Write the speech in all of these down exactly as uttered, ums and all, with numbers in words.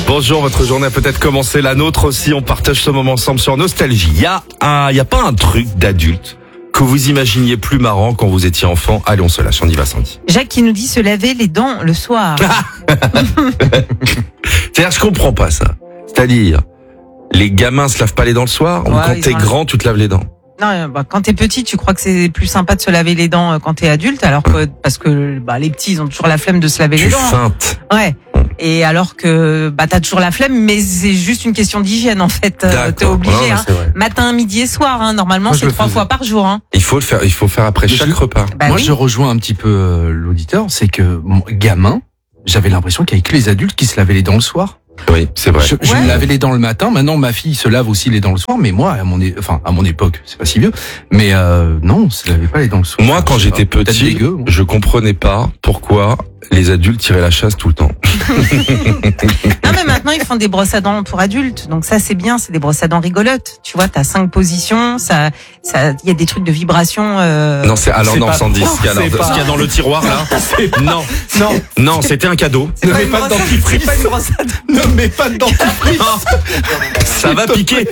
Bonjour, votre journée a peut-être commencé, la nôtre aussi. On partage ce moment ensemble sur Nostalgie. Il y a un, il y a pas un truc d'adulte que vous imaginiez plus marrant quand vous étiez enfant? Allez, on se lâche, on y va, Sandy. Jacques qui nous dit se laver les dents le soir. C'est-à-dire, je comprends pas ça. C'est-à-dire, les gamins se lavent pas les dents le soir, ou Ouais, quand ils t'es ont- grand, tu te laves les dents? Non, bah, quand t'es petit, tu crois que c'est plus sympa de se laver les dents euh, quand t'es adulte, alors que parce que bah, les petits, ils ont toujours la flemme de se laver Tu les dents. feintes. Ouais. Et alors que bah t'as toujours la flemme, mais c'est juste une question d'hygiène en fait. Euh, D'accord. T'es obligé. Non, mais hein. c'est vrai. Matin, midi et soir. Hein. Normalement, Moi, je c'est le trois faisais. fois par jour. Hein. Il faut le faire, il faut faire après Mais chaque je- repas. Bah Moi, oui. je rejoins un petit peu euh, l'auditeur, c'est que mon gamin, j'avais l'impression qu'il y avait que les adultes qui se lavaient les dents le soir. Oui, c'est vrai. Je, je Ouais. me lavais les dents le matin. Maintenant, ma fille se lave aussi les dents le soir, mais moi, à mon, é- enfin, à mon époque, c'est pas si vieux. Mais euh, non, on se lavait pas les dents le soir. Moi, quand Je sais j'étais pas, peut-être petit, dégueu, moi. je comprenais pas pourquoi les adultes tiraient la chasse tout le temps. Non, mais maintenant ils font des brosses à dents pour adultes, donc ça c'est bien. C'est des brosses à dents rigolotes. Tu vois, t'as cinq positions. Ça, ça, il y a des trucs de vibration. Euh... Non, c'est alors C'est non, pas- Sandy, non, ce qu'il y a, c'est dans- pas- ce qu'il y a dans le tiroir là. Non, Non, non, c'était un cadeau. ne pas mets une pas de brosse à- dentifrice. c'est pas une brosse à dents. Ne mets pas de dentifrice. Ça va piquer.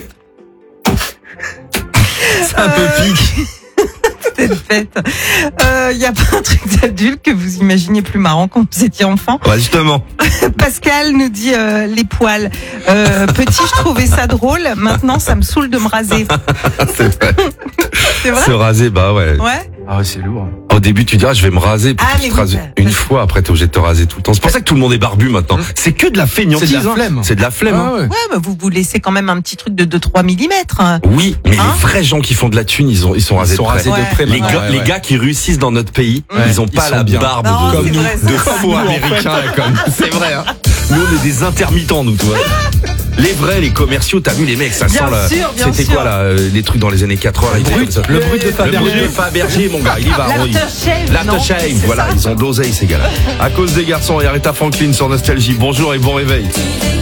Ça peut piquer. Cette fête. Il y a pas un truc d'adulte que vous imaginiez plus marrant quand vous étiez enfant? Ouais, justement. Pascal nous dit euh, les poils. Euh, petit, je trouvais ça drôle. Maintenant, ça me saoule de me raser. C'est vrai. C'est vrai? Se raser, bah ouais. Ouais. Ah ouais, c'est lourd. Au début, tu diras, je vais me raser, puis Ah, tu mais te oui, rases ça- une ça- fois, après t'es obligé de te raser tout le temps. C'est pour ça que tout le monde est barbu maintenant. C'est que de la feignantise. C'est de la hein. flemme. C'est de la flemme. hein. Ah ouais. Ouais, mais vous vous laissez quand même un petit truc de deux trois millimètres. Oui, mais Hein les vrais gens qui font de la thune, ils ont, ils sont rasés Ils sont de près. rasés Ouais. de près. Les, maintenant, gars, ouais, les ouais. gars qui réussissent dans notre pays, Ouais. ils ont Ils pas sont la bien. barbe Non, de, c'est nous, vrai, ça. de faux américains. là, comme. C'est vrai. Hein. Nous, on est des intermittents, nous, tu vois. Les vrais, les commerciaux, t'as vu les mecs, ça Bien sent là. sûr, bien C'était sûr. quoi là, euh, les trucs dans les années quatre-vingts là, ils faisaient comme ça. Le brut de Le brut Fabergé. de Fabergé, mon gars, il y va. il- L'aftershave, non, L'aftershave, c'est voilà, ça. ils ont dosé ces gars-là. À cause des garçons, et Aretha Franklin sur Nostalgie. Bonjour et bon réveil.